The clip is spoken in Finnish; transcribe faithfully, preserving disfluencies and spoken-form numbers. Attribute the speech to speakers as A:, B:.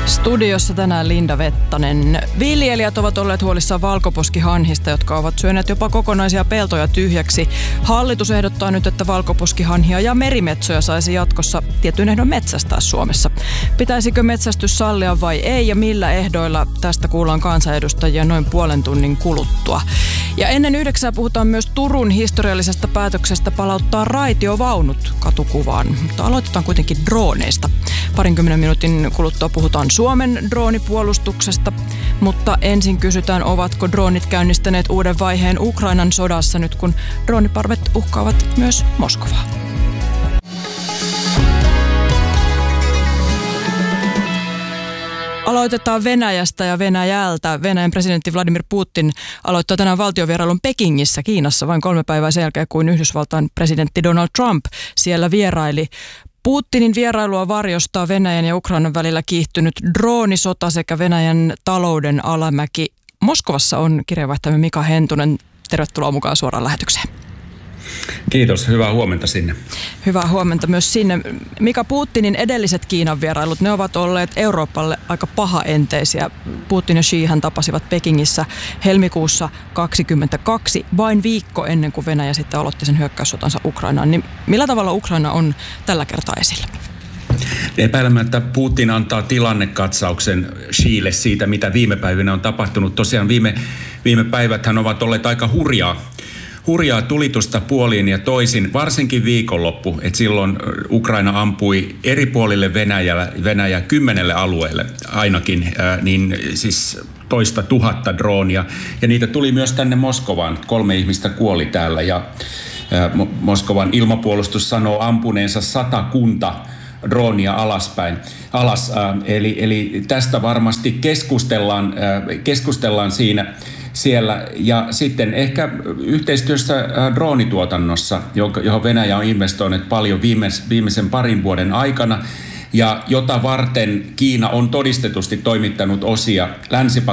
A: Studiossa tänään Linda Vettanen. Viljelijät ovat olleet huolissaan valkoposkihanhista, jotka ovat syöneet jopa kokonaisia peltoja tyhjäksi. Hallitus ehdottaa nyt, että valkoposkihanhia ja merimetsoja saisi jatkossa tietyn ehdon metsästää Suomessa. Pitäisikö metsästys sallia vai ei ja millä ehdoilla? Tästä kuullaan kansanedustajia noin puolen tunnin kuluttua. Ja ennen yhdeksää puhutaan myös Turun historiallisesta päätöksestä palauttaa raitiovaunut katukuvaan. Mutta aloitetaan kuitenkin drooneista. Parinkymmenen minuutin kuluttua puhutaan Suomen droonipuolustuksesta, mutta ensin kysytään, ovatko droonit käynnistäneet uuden vaiheen Ukrainan sodassa nyt, kun drooniparvet uhkaavat myös Moskovaa. Aloitetaan Venäjästä ja Venäjältä. Venäjän presidentti Vladimir Putin aloittaa tänään valtiovierailun Pekingissä Kiinassa vain kolme päivää sen jälkeen, kuin Yhdysvaltain presidentti Donald Trump siellä vieraili. Putinin vierailua varjostaa Venäjän ja Ukrainan välillä kiihtynyt droonisota sekä Venäjän talouden alamäki. Moskovassa on kirjeenvaihtajamme Mika Hentunen. Tervetuloa mukaan suoraan lähetykseen.
B: Kiitos, hyvää huomenta sinne.
A: Hyvää huomenta myös sinne. Mika, Putinin edelliset Kiinan vierailut, ne ovat olleet Euroopalle aika pahaenteisiä. Putin ja Xi hän tapasivat Pekingissä helmikuussa kaksikymmentäkaksi, vain viikko ennen kuin Venäjä sitten aloitti sen hyökkäyssotansa Ukrainaan. Niin millä tavalla Ukraina on tällä kertaa esillä?
B: Epäilemättä Putin antaa tilannekatsauksen Xille siitä, mitä viime päivinä on tapahtunut. Tosiaan viime, viime päiväthän ovat olleet aika hurjaa. Hurjaa tulitusta puoliin ja toisin, varsinkin viikonloppu, että silloin Ukraina ampui eri puolille Venäjällä, Venäjä kymmenelle alueelle ainakin, ää, niin siis toista tuhatta droonia. Ja niitä tuli myös tänne Moskovaan. Kolme ihmistä kuoli täällä ja ää, Moskovan ilmapuolustus sanoo ampuneensa satakunta droonia alaspäin, alas. Ää, eli, eli tästä varmasti keskustellaan, ää, keskustellaan siinä siellä ja sitten ehkä yhteistyössä droonituotannossa, johon Venäjä on investoinut paljon viimeisen parin vuoden aikana ja jota varten Kiina on todistetusti toimittanut osia länsi